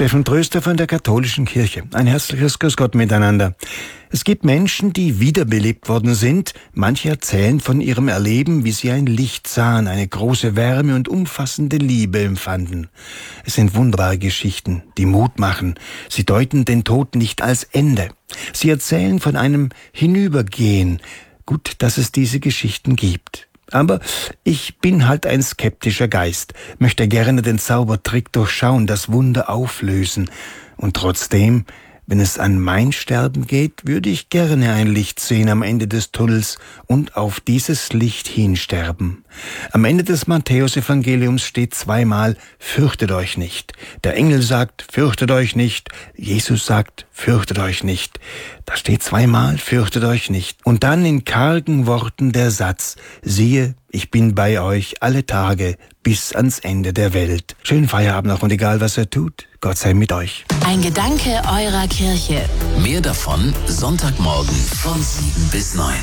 Steffen Tröster von der Katholischen Kirche. Ein herzliches Grüß Gott miteinander. Es gibt Menschen, die wiederbelebt worden sind. Manche erzählen von ihrem Erleben, wie sie ein Licht sahen, eine große Wärme und umfassende Liebe empfanden. Es sind wunderbare Geschichten, die Mut machen. Sie deuten den Tod nicht als Ende. Sie erzählen von einem Hinübergehen. Gut, dass es diese Geschichten gibt. Aber ich bin halt ein skeptischer Geist, möchte gerne den Zaubertrick durchschauen, das Wunder auflösen. Und trotzdem, wenn es an mein Sterben geht, würde ich gerne ein Licht sehen am Ende des Tunnels und auf dieses Licht hinsterben. Am Ende des Matthäus-Evangeliums steht zweimal, fürchtet euch nicht. Der Engel sagt, fürchtet euch nicht. Jesus sagt, fürchtet euch nicht. Da steht zweimal, fürchtet euch nicht. Und dann in kargen Worten der Satz, siehe, ich bin bei euch alle Tage bis ans Ende der Welt. Schönen Feierabend noch und egal was ihr tut, Gott sei mit euch. Ein Gedanke eurer Kirche. Mehr davon Sonntagmorgen von 7 bis 9.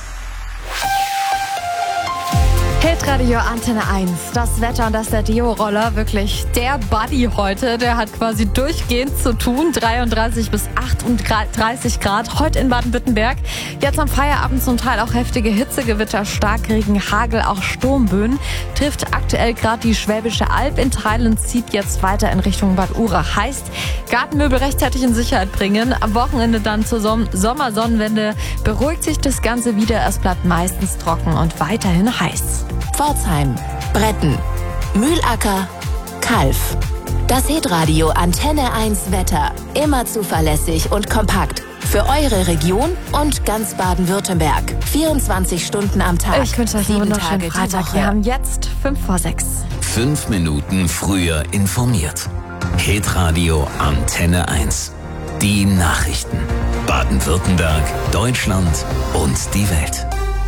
Hitradio Antenne 1, das Wetter und das der Deo-Roller, wirklich der Buddy heute, der hat quasi durchgehend zu tun, 33 bis 38 Grad, heute in Baden-Württemberg. Jetzt am Feierabend zum Teil auch heftige Hitzegewitter, Starkregen, Hagel, auch Sturmböen, trifft aktuell gerade die Schwäbische Alb in Teilen, zieht jetzt weiter in Richtung Bad Urach. Heißt, Gartenmöbel rechtzeitig in Sicherheit bringen, am Wochenende dann zur Sommersonnenwende beruhigt sich das Ganze wieder, es bleibt meistens trocken und weiterhin heiß. Pforzheim, Bretten, Mühlacker, Kalf. Das Hitradio Antenne 1 Wetter. Immer zuverlässig und kompakt. Für eure Region und ganz Baden-Württemberg. 24 Stunden am Tag. Ich wünsche euch einen wunderschönen Freitag. Wir haben jetzt 5:06. 5 Minuten früher informiert. Hitradio Antenne 1. Die Nachrichten. Baden-Württemberg, Deutschland und die Welt.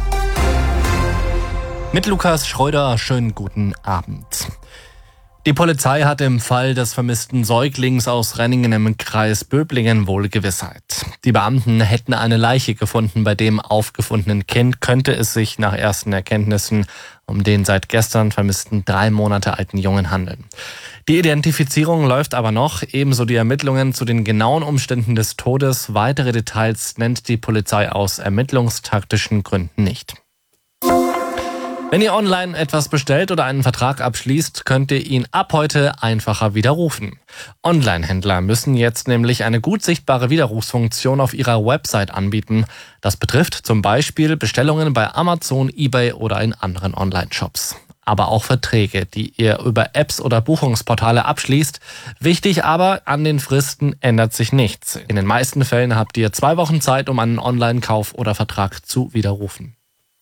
Mit Lukas Schreuder, schönen guten Abend. Die Polizei hat im Fall des vermissten Säuglings aus Renningen im Kreis Böblingen wohl Gewissheit. Die Beamten hätten eine Leiche gefunden. Bei dem aufgefundenen Kind könnte es sich nach ersten Erkenntnissen um den seit gestern vermissten 3 Monate alten Jungen handeln. Die Identifizierung läuft aber noch, ebenso die Ermittlungen zu den genauen Umständen des Todes. Weitere Details nennt die Polizei aus ermittlungstaktischen Gründen nicht. Wenn ihr online etwas bestellt oder einen Vertrag abschließt, könnt ihr ihn ab heute einfacher widerrufen. Online-Händler müssen jetzt nämlich eine gut sichtbare Widerrufsfunktion auf ihrer Website anbieten. Das betrifft zum Beispiel Bestellungen bei Amazon, eBay oder in anderen Online-Shops. Aber auch Verträge, die ihr über Apps oder Buchungsportale abschließt. Wichtig aber, an den Fristen ändert sich nichts. In den meisten Fällen habt ihr 2 Wochen Zeit, um einen Online-Kauf oder Vertrag zu widerrufen.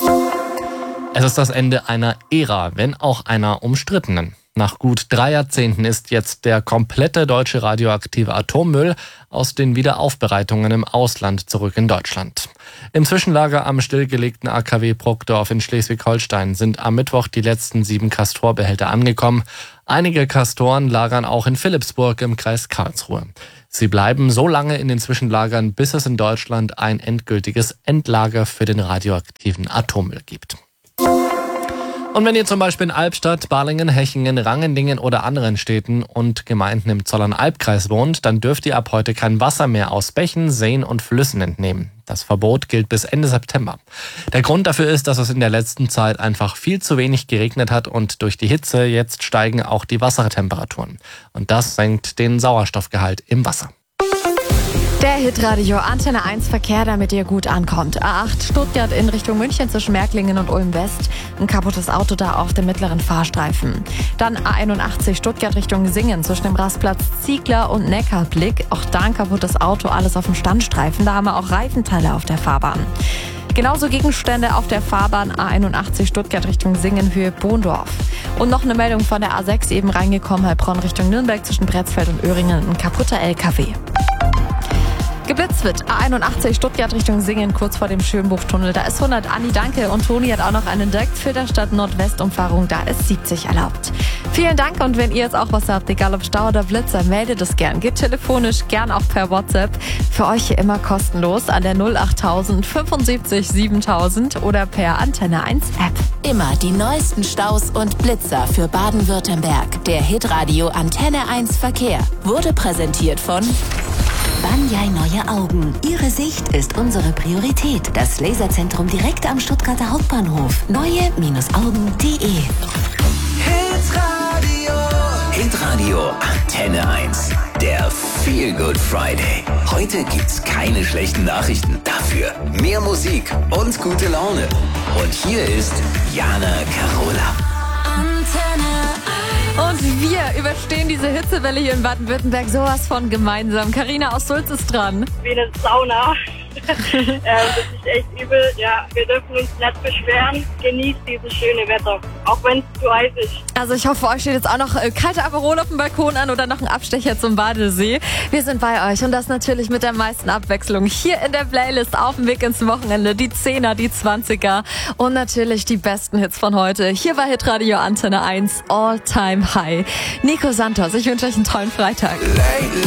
Es ist das Ende einer Ära, wenn auch einer umstrittenen. Nach gut 3 Jahrzehnten ist jetzt der komplette deutsche radioaktive Atommüll aus den Wiederaufbereitungen im Ausland zurück in Deutschland. Im Zwischenlager am stillgelegten AKW Bruckdorf in Schleswig-Holstein sind am Mittwoch die letzten 7 Castor-Behälter angekommen. Einige Castoren lagern auch in Philippsburg im Kreis Karlsruhe. Sie bleiben so lange in den Zwischenlagern, bis es in Deutschland ein endgültiges Endlager für den radioaktiven Atommüll gibt. Und wenn ihr zum Beispiel in Albstadt, Balingen, Hechingen, Rangendingen oder anderen Städten und Gemeinden im Zollern-Albkreis wohnt, dann dürft ihr ab heute kein Wasser mehr aus Bächen, Seen und Flüssen entnehmen. Das Verbot gilt bis Ende September. Der Grund dafür ist, dass es in der letzten Zeit einfach viel zu wenig geregnet hat und durch die Hitze jetzt steigen auch die Wassertemperaturen. Und das senkt den Sauerstoffgehalt im Wasser. Der Hitradio Antenne 1 Verkehr, damit ihr gut ankommt. A8 Stuttgart in Richtung München zwischen Märklingen und Ulm West. Ein kaputtes Auto da auf dem mittleren Fahrstreifen. Dann A81 Stuttgart Richtung Singen zwischen dem Rastplatz Ziegler und Neckarblick. Auch da ein kaputtes Auto, alles auf dem Standstreifen. Da haben wir auch Reifenteile auf der Fahrbahn. Genauso Gegenstände auf der Fahrbahn A81 Stuttgart Richtung Singen, Höhe Bohndorf. Und noch eine Meldung von der A6 eben reingekommen, Heilbronn Richtung Nürnberg zwischen Pretzfeld und Öhringen. Ein kaputter LKW. Geblitzt wird A81 Stuttgart Richtung Singen, kurz vor dem Schönbuchtunnel. Da ist 100. Anni, danke. Und Toni hat auch noch einen Direktfilter statt Nordwestumfahrung. Da ist 70 erlaubt. Vielen Dank und wenn ihr jetzt auch was habt, egal ob Stau oder Blitzer, meldet es gern. Geht telefonisch, gern auch per WhatsApp. Für euch hier immer kostenlos an der 08000 75 7000 oder per Antenne 1 App. Immer die neuesten Staus und Blitzer für Baden-Württemberg. Der Hitradio Antenne 1 Verkehr wurde präsentiert von Banyai Neue Augen. Ihre Sicht ist unsere Priorität. Das Laserzentrum direkt am Stuttgarter Hauptbahnhof. Neue-Augen.de. Hitradio Antenne 1. Der Feel Good Friday. Heute gibt's keine schlechten Nachrichten. Dafür mehr Musik und gute Laune. Und hier ist Jana Carola. Und wir überstehen diese Hitzewelle hier in Baden-Württemberg sowas von gemeinsam. Carina aus Sulz ist dran. Wie eine Sauna. Das ist echt übel. Ja, wir dürfen uns nicht beschweren. Genießt dieses schöne Wetter, auch wenn es zu heiß ist. Also ich hoffe, euch steht jetzt auch noch kalter Aperol auf dem Balkon an oder noch ein Abstecher zum Badesee. Wir sind bei euch und das natürlich mit der meisten Abwechslung. Hier in der Playlist auf dem Weg ins Wochenende. Die 10er, die 20er und natürlich die besten Hits von heute. Hier bei Hitradio Antenne 1 All Time High. Nico Santos, ich wünsche euch einen tollen Freitag. Lately